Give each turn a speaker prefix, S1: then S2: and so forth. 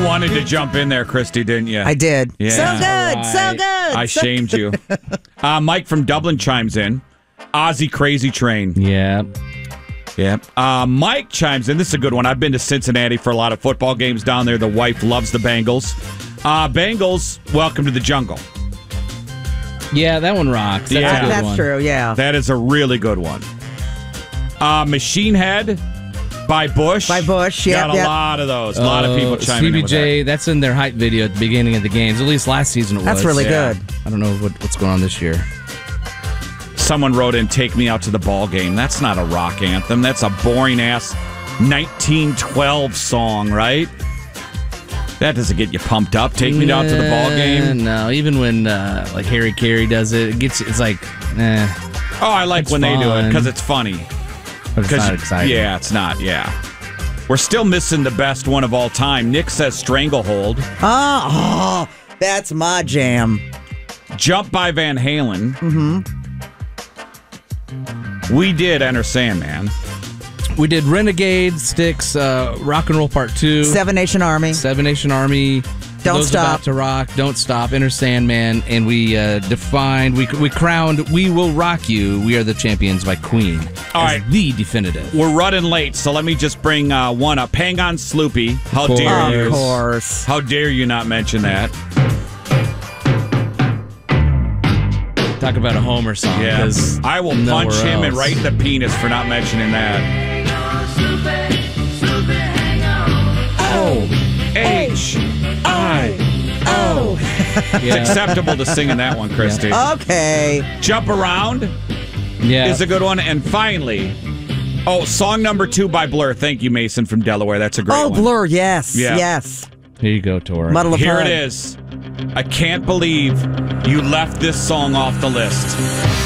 S1: wanted to jump in there, Christy, didn't you?
S2: I did.
S1: Yeah.
S2: So good, so good.
S1: I shamed you. Mike from Dublin chimes in. Ozzy Crazy Train.
S3: Yeah.
S1: Yeah. Mike chimes in. This is a good one. I've been to Cincinnati for a lot of football games down there. The wife loves the Bengals. Bengals, Welcome to the Jungle.
S3: Yeah, that one rocks. That's a good
S2: That's
S3: one.
S2: true, yeah.
S1: That is a really good one. Machine Head by Bush.
S2: By Bush, yeah.
S1: Got a lot of those. A lot of people chiming in with
S3: CBJ, that's in their hype video at the beginning of the games. At least last season it was.
S2: That's really good.
S3: I don't know what's going on this year.
S1: Someone wrote in, Take Me Out to the Ball Game. That's not a rock anthem. That's a boring-ass 1912 song, right? That doesn't get you pumped up. Take Me Out to the Ball Game.
S3: No, even when like Harry Carey does it, it's like, eh.
S1: Oh, I like
S3: It's
S1: when they do it
S3: fun.
S1: because it's funny.
S3: But it's not exciting.
S1: Yeah, it's not, yeah. We're still missing the best one of all time. Nick says Stranglehold.
S2: Oh, that's my jam.
S1: Jump by Van Halen. Mm-hmm. We did Enter Sandman.
S3: We did Renegade, Styx, Rock and Roll Part 2.
S2: Seven Nation Army.
S3: Seven Nation Army.
S2: Don't
S3: Those
S2: Stop.
S3: About to Rock. Don't Stop. Enter Sandman. And we we crowned We Will Rock You. We Are the Champions by Queen.
S1: All
S3: as
S1: right.
S3: The definitive.
S1: We're running late, so let me just bring one up. Hang on, Sloopy. How dare you?
S2: Of course.
S1: How dare you not mention that?
S3: Talk about a Homer song.
S1: Yeah.
S3: 'Cause
S1: I will
S3: nowhere
S1: punch him and
S3: else.
S1: right in the penis for not mentioning that. O-H-I-O. It's acceptable to sing in that one, Christy.
S2: Okay.
S1: Jump Around
S3: Yeah.
S1: is a good one. And finally, song number 2 by Blur. Thank you, Mason from Delaware. That's a great one.
S2: Blur, yes.
S1: Yeah.
S2: Yes.
S3: Here you go, Tori.
S2: Muddle of
S1: Here
S2: Fun.
S1: it is. I can't believe you left this song off the list.